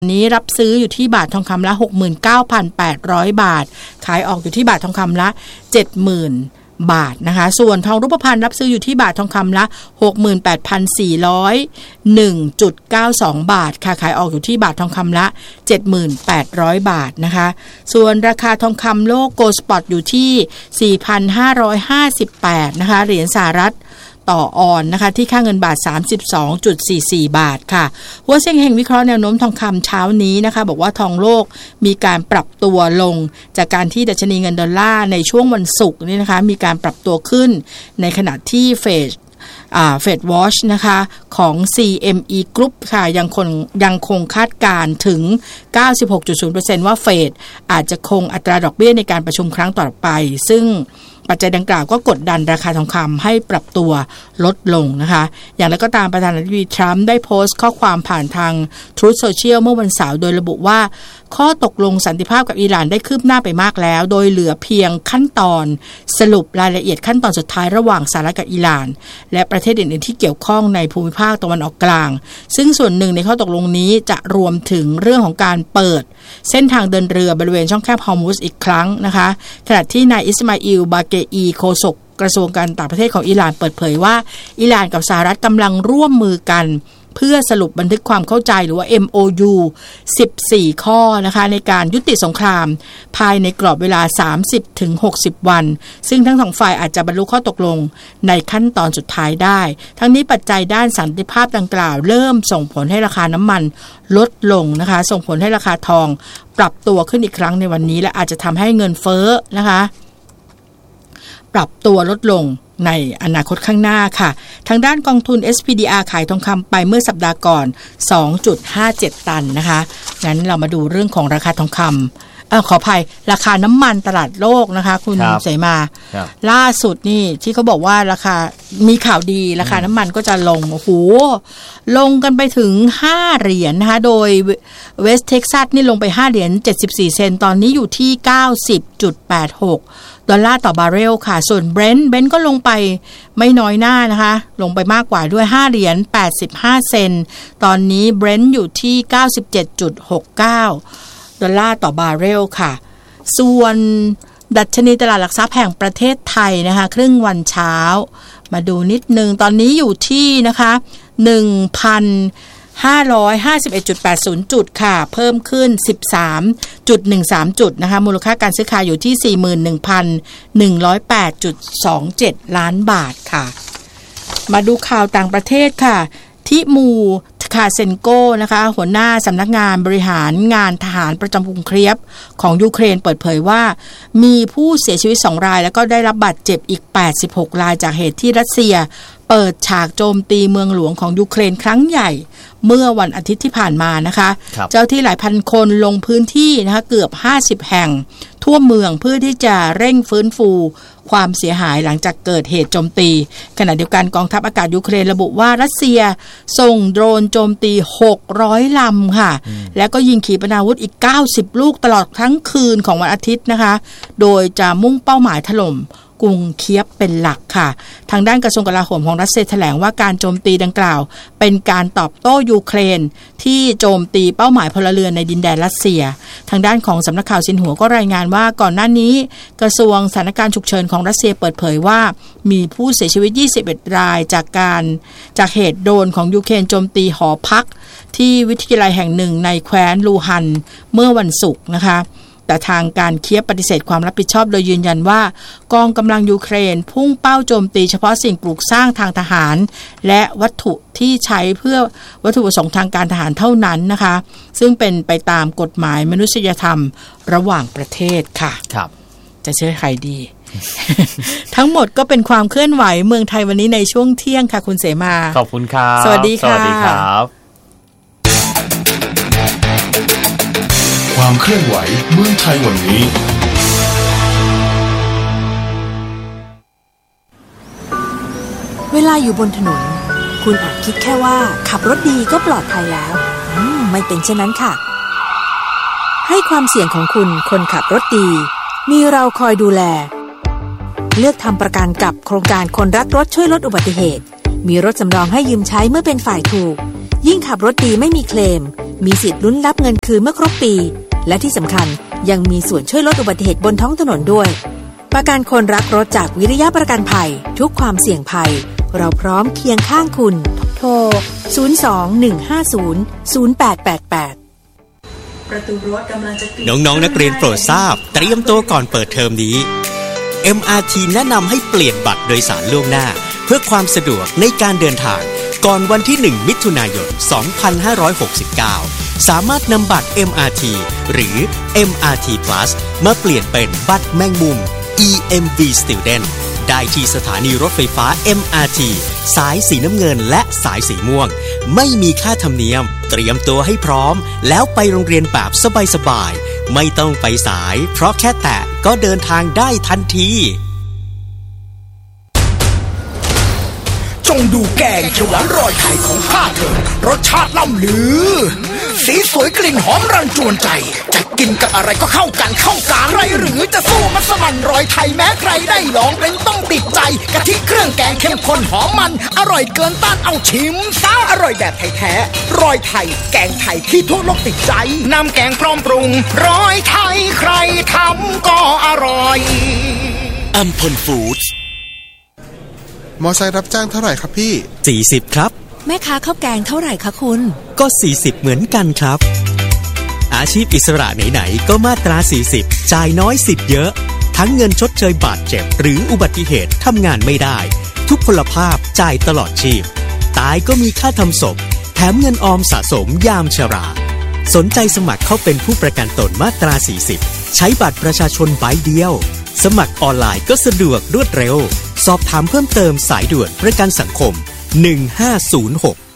นี้รับซื้ออยู่ที่บาททองคำละ 69,800 บาทขายออกอยู่ที่บาททองคำละ 70,000 บาทนะคะส่วนทองรูปพรรณรับซื้ออยู่ที่บาททองคำละ 68,401.92 บาทค่ะขายออกอยู่ที่บาททองคำละ 7,800 บาทนะคะส่วนราคาทองคำโลกโกลด์สปอตอยู่ที่ 4,558 นะคะเหรียญสหรัฐต่อออนนะคะที่ค่าเงินบาท 32.44 บาทค่ะหัวเซ็งเฮงวิเคราะห์แนวโน้มทองคำเช้านี้นะคะบอกว่าทองโลกมีการปรับตัวลงจากการที่ดัชนีเงินดอลลาร์ในช่วงวันศุกร์นี่นะคะมีการปรับตัวขึ้นในขณะที่เฟดวอชนะคะของ CME Group ค่ะยังคงคาดการถึง 96.0% ว่าเฟดอาจจะคงอัตราดอกเบี้ยในการประชุมครั้งต่อไปซึ่งปัจจัยดังกล่าวก็กดดันราคาทองคำให้ปรับตัวลดลงนะคะอย่างไรก็ตามประธานาธิบดีทรัมป์ได้โพสต์ข้อความผ่านทาง Truth Social เมื่อวันเสาร์โดยระบุว่าข้อตกลงสันติภาพกับอิหร่านได้คืบหน้าไปมากแล้วโดยเหลือเพียงขั้นตอนสรุปรายละเอียดขั้นตอนสุดท้ายระหว่างสหรัฐกับอิหร่านและประเทศอื่นๆที่เกี่ยวข้องในภูมิภาคตะวันออกกลางซึ่งส่วนหนึ่งในข้อตกลงนี้จะรวมถึงเรื่องของการเปิดเส้นทางเดินเรือบริเวณช่องแคบฮอร์มุซอีกครั้งนะคะขณะที่นายอิสมาอิลบาเกอีโฆษกกระทรวงการต่างประเทศของอิหร่านเปิดเผยว่าอิหร่านกับสหรัฐกำลังร่วมมือกันเพื่อสรุปบันทึกความเข้าใจหรือว่า MOU 14 ข้อนะคะในการยุติสงครามภายในกรอบเวลา 30-60 วันซึ่งทั้งสองฝ่ายอาจจะบรรลุข้อตกลงในขั้นตอนสุดท้ายได้ทั้งนี้ปัจจัยด้านสันติภาพดังกล่าวเริ่มส่งผลให้ราคาน้ำมันลดลงนะคะส่งผลให้ราคาทองปรับตัวขึ้นอีกครั้งในวันนี้และอาจจะทำให้เงินเฟ้อนะคะปรับตัวลดลงในอนาคตข้างหน้าค่ะทางด้านกองทุน SPDR ขายทองคำไปเมื่อสัปดาห์ก่อน 2.57 ตันนะคะงั้นเรามาดูเรื่องของราคาทองคำขออภัยราคาน้ำมันตลาดโลกนะคะคุณเสมาล่าสุดนี่ที่เขาบอกว่าราคามีข่าวดีราคาน้ำมันก็จะลงโอ้โหลงกันไปถึง5เหรียญนะคะโดยเวสต์เท็กซัสนี่ลงไป5เหรียญ74เซนต์ตอนนี้อยู่ที่ 90.86 ดอลลาร์ต่อบาร์เรลค่ะส่วนเบรนท์ก็ลงไปไม่น้อยหน้านะคะลงไปมากกว่าด้วย5เหรียญ85เซนต์ตอนนี้เบรนท์อยู่ที่ 97.69 ดอลลาร์ต่อบาร์เรลค่ะส่วนดัชนีตลาดหลักทรัพย์แห่งประเทศไทยนะคะครึ่งวันเช้ามาดูนิดนึงตอนนี้อยู่ที่นะคะ 1,551.80 จุดค่ะเพิ่มขึ้น 13.13 จุดนะคะมูลค่าการซื้อขายอยู่ที่ 41,108.27 ล้านบาทค่ะมาดูข่าวต่างประเทศค่ะทิมูคาเซนโกนะคะหัวหน้าสำนักงานบริหารงานทหารประจำกรุงเคียฟของยูเครนเปิดเผยว่ามีผู้เสียชีวิต2รายแล้วก็ได้รับบาดเจ็บอีก86รายจากเหตุที่รัสเซียเปิดฉากโจมตีเมืองหลวงของยูเครนครั้งใหญ่เมื่อวันอาทิตย์ที่ผ่านมานะคะเจ้าที่หลายพันคนลงพื้นที่นะคะเกือบ50แห่งทั่วเมืองเพื่อที่จะเร่งฟื้นฟูความเสียหายหลังจากเกิดเหตุโจมตีขณะเดียวกันกองทัพอากาศยูเครนระบุว่ารัสเซียส่งโดรนโจมตี600ลำค่ะแล้วก็ยิงขีปนาวุธอีก90ลูกตลอดทั้งคืนของวันอาทิตย์นะคะโดยจะมุ่งเป้าหมายถล่มกรุงเคียฟเป็นหลักค่ะทางด้านกระทรวงกลาโหมของรัสเซียแถลงว่าการโจมตีดังกล่าวเป็นการตอบโต้ยูเครนที่โจมตีเป้าหมายพลเรือนในดินแดนรัสเซียทางด้านของสำนักข่าวซินหัวก็รายงานว่าก่อนหน้านี้กระทรวงสถานการณ์ฉุกเฉินของรัสเซียเปิดเผยว่ามีผู้เสียชีวิต21รายจากเหตุโดรนของยูเครนโจมตีหอพักที่วิทยาลัยแห่งหนึ่งในแคว้นลูฮันเมื่อวันศุกร์นะคะแต่ทางการเคียฟปฏิเสธความรับผิดชอบโดยยืนยันว่ากองกำลังยูเครนพุ่งเป้าโจมตีเฉพาะสิ่งปลูกสร้างทางทหารและวัตถุที่ใช้เพื่อวัตถุประสงค์ทางการทหารเท่านั้นนะคะซึ่งเป็นไปตามกฎหมายมนุษยธรรมระหว่างประเทศค่ะครับจะเชื่อใครดี ทั้งหมดก็เป็นความเคลื่อนไหวเมืองไทยวันนี้ในช่วงเที่ยงค่ะคุณเสมาขอบคุณครับสวัสดีค่ะสวัสดีครับความเคลื่อนไหวเมืองไทยวันนี้เวลาอยู่บนถนนคุณอาจคิดแค่ว่าขับรถดีก็ปลอดภัยแล้วไม่เป็นเช่นนั้นค่ะให้ความเสี่ยงของคุณคนขับรถดีมีเราคอยดูแลเลือกทำประกันกับโครงการคนรักรถช่วยลดอุบัติเหตุมีรถสำรองให้ยืมใช้เมื่อเป็นฝ่ายถูกยิ่งขับรถดีไม่มีเคลมมีสิทธิ์ลุ้นรับเงินคืนเมื่อครบปีและที่สำคัญยังมีส่วนช่วยลดอุบัติเหตุบนท้องถนนด้วยประกันคนรักรถจากวิริยะประกันภัยทุกความเสี่ยงภัยเราพร้อมเคียงข้างคุณโทร 02-150-0888 ประตูรั้วกำลังจะปิดน้องๆนักเรียนโปรดทราบเตรียมตัวก่อนเปิดเทอมนี้ MRT แนะนำให้เปลี่ยนบัตรโดยสารล่วงหน้าเพื่อความสะดวกในการเดินทางก่อนวันที่ 1 มิถุนายน 2569 สามารถนำบัตร MRT หรือ MRT Plus มาเปลี่ยนเป็นบัตรแมงมุม EMV Student ได้ที่สถานีรถไฟฟ้า MRT สายสีน้ำเงินและสายสีม่วงไม่มีค่าธรรมเนียมเตรียมตัวให้พร้อมแล้วไปโรงเรียนแบบสบายๆไม่ต้องไปสายเพราะแค่แตะก็เดินทางได้ทันทีจงดูแกงเขียวหวานรอยไข่ของข้าเถิดรสชาติล่ำลือสีสวยกลิ่นหอมรันจวนใจจะกินกับอะไรก็เข้ากันใครหรือจะสู้มัสมั่นรอยไทยแม้ใครได้ลองเป็นต้องติดใจกะทิเครื่องแกงเข้มข้นหอมมันอร่อยเกินต้านเอาชิมซะอร่อยแบบไทยแท้รอยไทยแกงไทยที่ทั่วโลกติดใจนำแกงพร้อมปรุงรอยไทยใครทำก็อร่อยอัมพลฟู้ดมอไซค์รับจ้างเท่าไหร่ครับพี่ 40ครับแม่ค้าข้าวแกงเท่าไหร่คะคุณก็40เหมือนกันครับอาชีพอิสระไหนๆก็มาตรา40จ่ายน้อยสิทธิ์เยอะทั้งเงินชดเชยบาดเจ็บหรืออุบัติเหตุทำงานไม่ได้ทุกพลภาพจ่ายตลอดชีพตายก็มีค่าทำศพแถมเงินออมสะสมยามชราสนใจสมัครเข้าเป็นผู้ประกันตนมาตรา40ใช้บัตรประชาชนใบเดียวสมัครออนไลน์ก็สะดวกรวดเร็วสอบถามเพิ่มเติมสายด่วนประกันสังคม1506